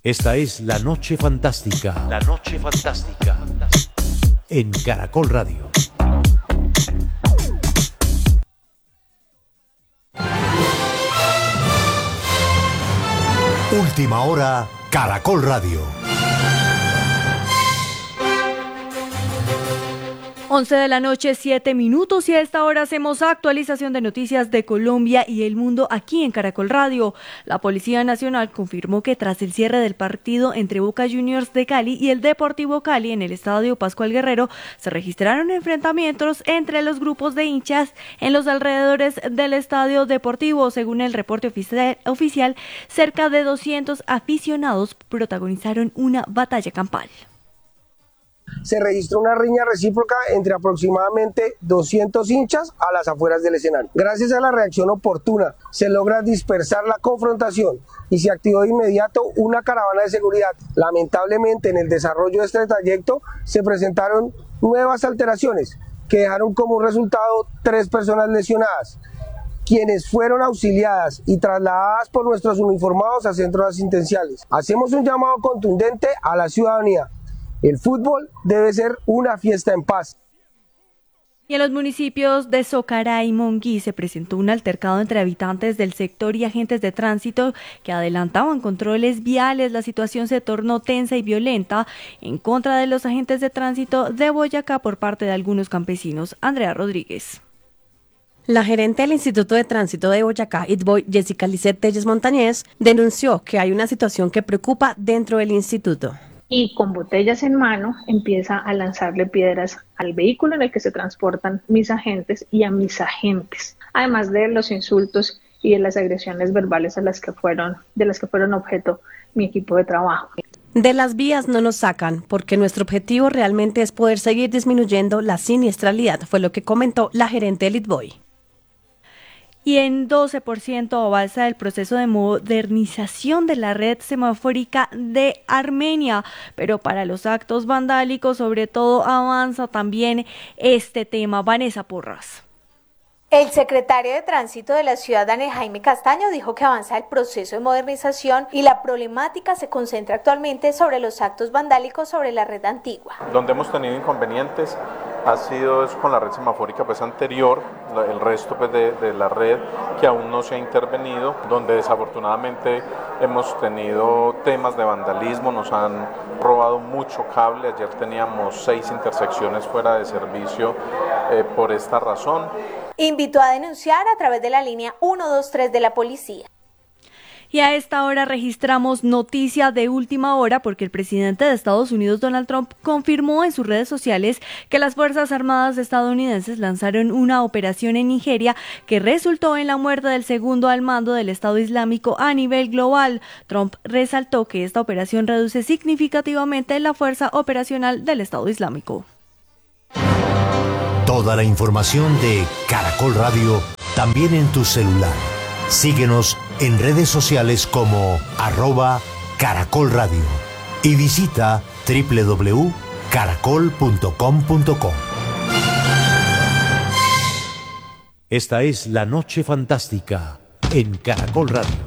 Esta es La Noche Fantástica. La Noche Fantástica. En Caracol Radio. Última hora, Caracol Radio. 11 de la noche, 7 minutos, y a esta hora hacemos actualización de noticias de Colombia y el mundo aquí en Caracol Radio. La Policía Nacional confirmó que tras el cierre del partido entre Boca Juniors de Cali y el Deportivo Cali en el Estadio Pascual Guerrero, se registraron enfrentamientos entre los grupos de hinchas en los alrededores del estadio deportivo. Según el reporte oficial, cerca de 200 aficionados protagonizaron una batalla campal. Se registró una riña recíproca entre aproximadamente 200 hinchas a las afueras del escenario. Gracias a la reacción oportuna, se logra dispersar la confrontación y se activó de inmediato una caravana de seguridad. Lamentablemente, en el desarrollo de este trayecto se presentaron nuevas alteraciones que dejaron como resultado 3 personas lesionadas, quienes fueron auxiliadas y trasladadas por nuestros uniformados a centros asistenciales. Hacemos un llamado contundente a la ciudadanía. El fútbol debe ser una fiesta en paz. Y en los municipios de Socará y Monguí se presentó un altercado entre habitantes del sector y agentes de tránsito que adelantaban controles viales. La situación se tornó tensa y violenta en contra de los agentes de tránsito de Boyacá por parte de algunos campesinos. Andrea Rodríguez. La gerente del Instituto de Tránsito de Boyacá, ITBOY, Jessica Lisset Telles Montañez, denunció que hay una situación que preocupa dentro del instituto. Y con botellas en mano empieza a lanzarle piedras al vehículo en el que se transportan mis agentes y a mis agentes, además de los insultos y de las agresiones verbales de las que fueron objeto mi equipo de trabajo. De las vías no nos sacan, porque nuestro objetivo realmente es poder seguir disminuyendo la siniestralidad, fue lo que comentó la gerente del ITBOY. Y en 12% avanza el proceso de modernización de la red semafórica de Armenia, pero para los actos vandálicos sobre todo avanza también este tema. Vanessa Porras. El secretario de Tránsito de la ciudad, Daniel Jaime Castaño, dijo que avanza el proceso de modernización y la problemática se concentra actualmente sobre los actos vandálicos sobre la red antigua. Donde hemos tenido inconvenientes ha sido con la red semafórica anterior, el resto de la red que aún no se ha intervenido, donde desafortunadamente hemos tenido temas de vandalismo, nos han robado mucho cable. Ayer teníamos 6 intersecciones fuera de servicio por esta razón. Invitó a denunciar a través de la línea 123 de la policía. Y a esta hora registramos noticia de última hora porque el presidente de Estados Unidos, Donald Trump, confirmó en sus redes sociales que las Fuerzas Armadas estadounidenses lanzaron una operación en Nigeria que resultó en la muerte del segundo al mando del Estado Islámico a nivel global. Trump resaltó que esta operación reduce significativamente la fuerza operacional del Estado Islámico. Toda la información de Caracol Radio también en tu celular. Síguenos en redes sociales como @Caracol Radio y visita www.caracol.com.co. Esta es La Noche Fantástica en Caracol Radio.